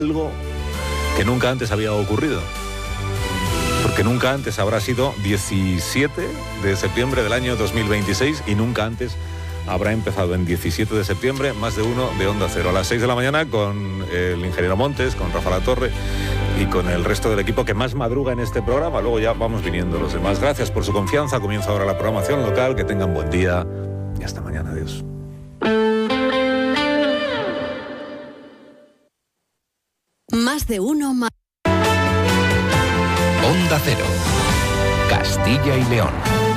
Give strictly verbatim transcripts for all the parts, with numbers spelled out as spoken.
algo que nunca antes había ocurrido. Porque nunca antes habrá sido diecisiete de septiembre del año dos mil veintiséis y nunca antes habrá empezado en diecisiete de septiembre más de uno de Onda Cero. A las seis de la mañana con el ingeniero Montes, con Rafa Latorre y con el resto del equipo que más madruga en este programa. Luego ya vamos viniendo los demás. Gracias por su confianza. Comienza ahora la programación local. Que tengan buen día y hasta mañana. Adiós. Más de uno más. Onda Cero, Castilla y León.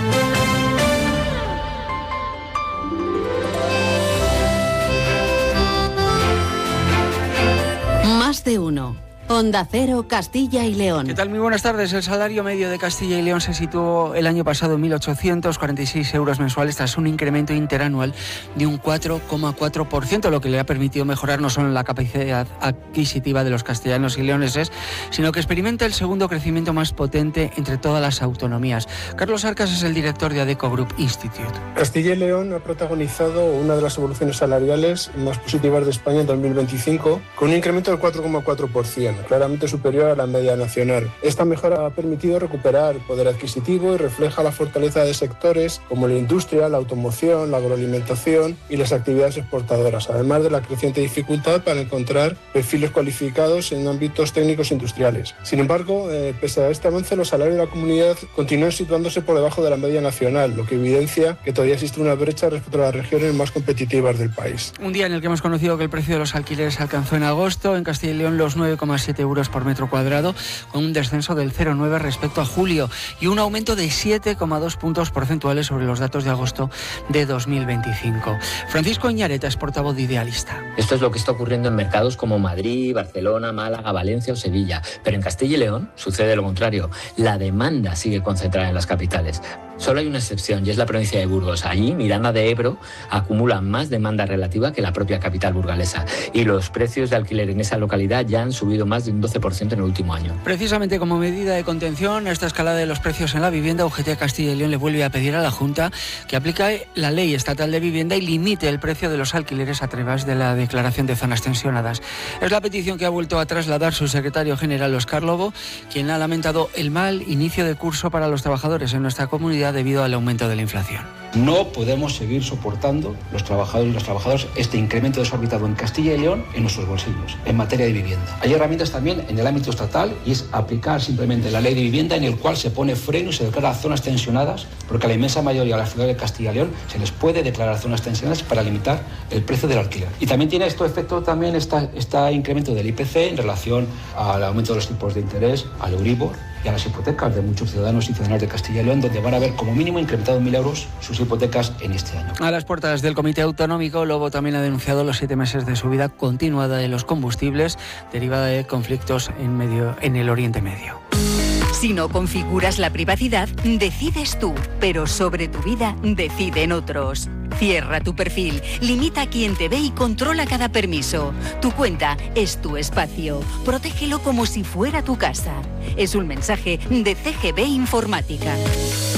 Más de uno. Onda Cero, Castilla y León. ¿Qué tal? Muy buenas tardes. El salario medio de Castilla y León se situó el año pasado en mil ochocientos cuarenta y seis euros mensuales tras un incremento interanual de un cuatro coma cuatro por ciento, lo que le ha permitido mejorar no solo la capacidad adquisitiva de los castellanos y leoneses, sino que experimenta el segundo crecimiento más potente entre todas las autonomías. Carlos Arcas es el director de Adecco Group Institute. Castilla y León ha protagonizado una de las evoluciones salariales más positivas de España en dos mil veinticinco, con un incremento del cuatro coma cuatro por ciento. Claramente superior a la media nacional. Esta mejora ha permitido recuperar poder adquisitivo y refleja la fortaleza de sectores como la industria, la automoción, la agroalimentación y las actividades exportadoras, además de la creciente dificultad para encontrar perfiles cualificados en ámbitos técnicos industriales. Sin embargo, eh, pese a este avance, los salarios de la comunidad continúan situándose por debajo de la media nacional, lo que evidencia que todavía existe una brecha respecto a las regiones más competitivas del país. Un día en el que hemos conocido que el precio de los alquileres alcanzó en agosto en Castilla y León los nueve coma siete euros por metro cuadrado, con un descenso del cero coma nueve respecto a julio y un aumento de siete coma dos puntos porcentuales sobre los datos de agosto de dos mil veinticinco. Francisco Iñareta es portavoz de Idealista. Esto es lo que está ocurriendo en mercados como Madrid, Barcelona, Málaga, Valencia o Sevilla. Pero en Castilla y León sucede lo contrario. La demanda sigue concentrada en las capitales. Solo hay una excepción y es la provincia de Burgos. Allí, Miranda de Ebro acumula más demanda relativa que la propia capital burgalesa. Y los precios de alquiler en esa localidad ya han subido más de un doce por ciento en el último año. Precisamente como medida de contención a esta escalada de los precios en la vivienda, U G T Castilla y León le vuelve a pedir a la Junta que aplique la Ley Estatal de Vivienda y limite el precio de los alquileres a través de la declaración de zonas tensionadas. Es la petición que ha vuelto a trasladar su secretario general, Óscar Lobo, quien ha lamentado el mal inicio de curso para los trabajadores en nuestra comunidad debido al aumento de la inflación. No podemos seguir soportando los trabajadores y las trabajadoras este incremento desorbitado en Castilla y León en nuestros bolsillos, en materia de vivienda. Hay herramientas también en el ámbito estatal y es aplicar simplemente la ley de vivienda en el cual se pone freno y se declara zonas tensionadas, porque a la inmensa mayoría de las ciudades de Castilla y León se les puede declarar zonas tensionadas para limitar el precio del alquiler. Y también tiene esto efecto también este incremento del I P C en relación al aumento de los tipos de interés, al Euribor y a las hipotecas de muchos ciudadanos y ciudadanas de Castilla y León, donde van a ver como mínimo incrementado en mil euros sus hipotecas en este año. A las puertas del Comité Autonómico, Lobo también ha denunciado los siete meses de subida continuada de los combustibles derivada de conflictos en, medio, en el Oriente Medio. Si no configuras la privacidad, decides tú, pero sobre tu vida deciden otros. Cierra tu perfil, limita a quien te ve y controla cada permiso. Tu cuenta es tu espacio. Protégelo como si fuera tu casa. Es un mensaje de C G B Informática.